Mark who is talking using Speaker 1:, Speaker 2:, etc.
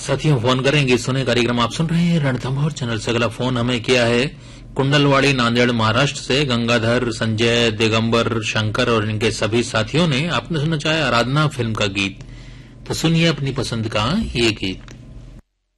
Speaker 1: साथियों फोन करेंगे सुने कार्यक्रम आप सुन रहे हैं रणथंभौर चैनल से। अगला फोन हमें किया है कुंडलवाड़ी नांदेड़ महाराष्ट्र से गंगाधर, संजय, दिगंबर, शंकर और इनके सभी साथियों ने आपने सुनना चाहे आराधना फिल्म का गीत। तो सुनिए अपनी पसंद का ये गीत।